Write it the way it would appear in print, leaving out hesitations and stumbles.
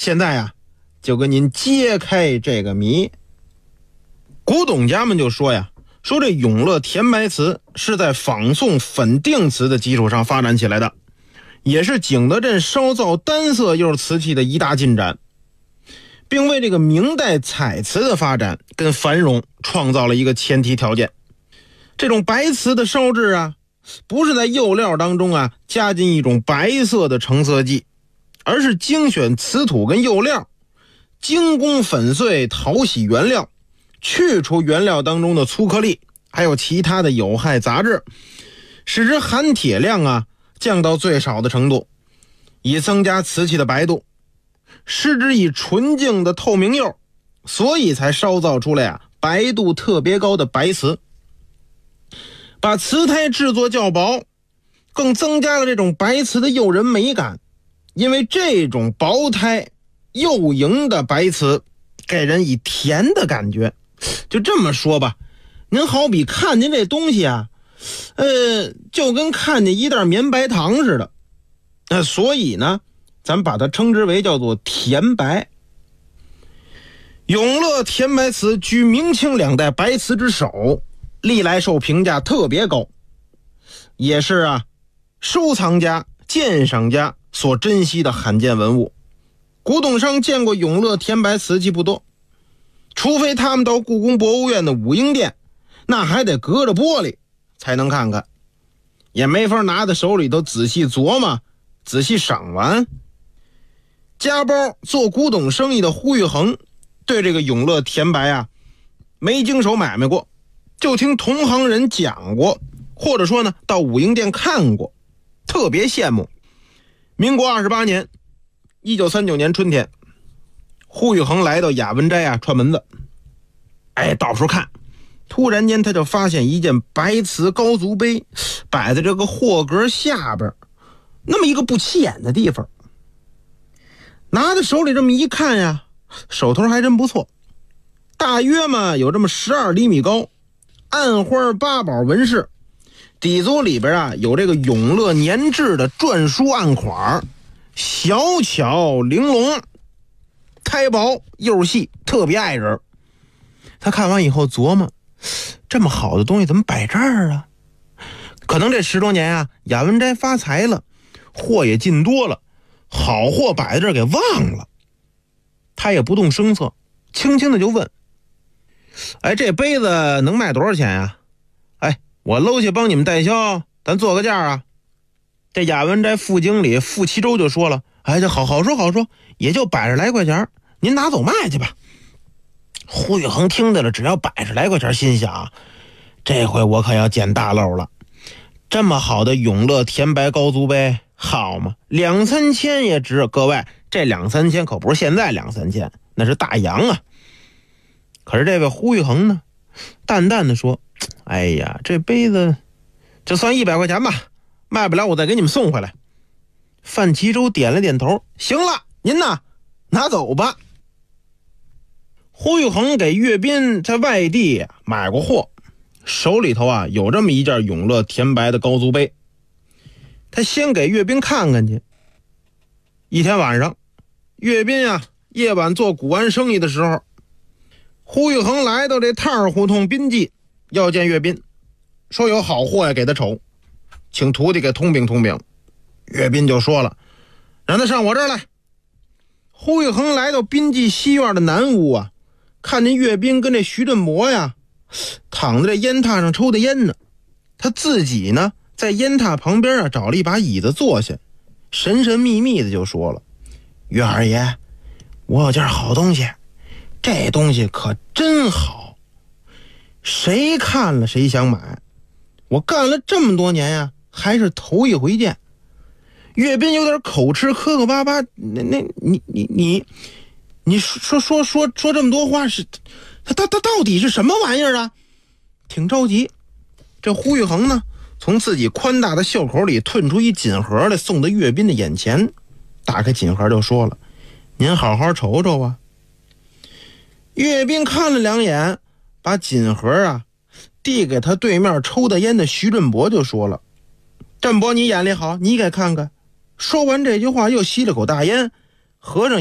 现在啊，就跟您揭开这个谜。古董家们就说呀，说这永乐甜白瓷是在仿宋粉定瓷的基础上发展起来的，也是景德镇烧造单色釉瓷器的一大进展，并为这个明代彩瓷的发展跟繁荣创造了一个前提条件。这种白瓷的烧制啊，不是在釉料当中啊加进一种白色的成色剂，而是精选瓷土跟釉料，精工粉碎淘洗原料，去除原料当中的粗颗粒还有其他的有害杂质，使之含铁量啊降到最少的程度，以增加瓷器的白度，施之以纯净的透明釉，所以才烧造出来白度特别高的白瓷。把瓷胎制作较薄，更增加了这种白瓷的诱人美感，因为这种薄胎幼莹的白瓷给人以甜的感觉。就这么说吧，您好比看见这东西啊，就跟看见一袋绵白糖似的。所以呢，咱把它称之为叫做甜白。永乐甜白瓷居明清两代白瓷之首，历来受评价特别高，也是收藏家鉴赏家所珍惜的罕见文物。古董商见过永乐甜白瓷器不多，除非他们到故宫博物院的武英殿，那还得隔着玻璃才能看看，也没法拿在手里头仔细琢磨仔细赏玩。家包做古董生意的胡玉衡对这个永乐甜白没经手买卖过，就听同行人讲过，或者说呢到武英殿看过，特别羡慕。民国28年1939年春天，胡玉衡来到雅文斋串门子，到处看，突然间他就发现一件白瓷高足杯摆在这个货格下边那么一个不起眼的地方，拿在手里这么一看手头还真不错，大约嘛有这么12厘米高，暗花八宝纹饰，底座里边有这个永乐年制的篆书案款，小巧玲珑，胎薄釉细，特别爱人。他看完以后琢磨，这么好的东西怎么摆这儿可能这10多年雅文斋发财了，货也进多了，好货摆在这儿给忘了。他也不动声色，轻轻的就问，这杯子能卖多少钱我搂下帮你们代销，咱做个价这雅文斋副经理傅其洲就说了，这好说，也就80来块钱，您拿走卖去吧。胡玉衡听到了，只要80来块钱，心想这回我可要捡大漏了。这么好的永乐甜白高足杯，好嘛，2、3千也值。各位，这2、3千可不是现在2、3千，那是大洋可是这位胡玉衡呢，淡淡的说，这杯子就算100块钱吧，卖不了我再给你们送回来。范其洲点了点头，行了，您拿走吧。胡玉衡给岳斌在外地买过货，手里头有这么一件永乐甜白的高足杯，他先给岳斌看看去。一天晚上，岳斌夜晚做古玩生意的时候，胡玉衡来到这太儿胡同宾记，要见岳斌，说有好货给他瞅，请徒弟给通禀通禀。岳斌就说了，让他上我这儿来。胡玉衡来到宾记西院的南屋看见岳斌跟这徐振博躺在这烟榻上抽的烟呢，他自己呢在烟榻旁边找了一把椅子坐下，神神秘秘的就说了，岳二爷，我有件好东西，这东西可真好，谁看了谁想买，我干了这么多年还是头一回见。岳斌有点口吃，磕磕巴巴，你说这么多话是他到底是什么玩意儿挺着急。这胡玉衡呢，从自己宽大的袖口里吞出一锦盒来，送到岳斌的眼前，打开锦盒就说了，您好好瞅瞅岳斌看了2眼，把锦盒递给他对面抽的烟的徐振博，就说了，振博你眼力好，你给看看。说完这句话又吸了口大烟，合上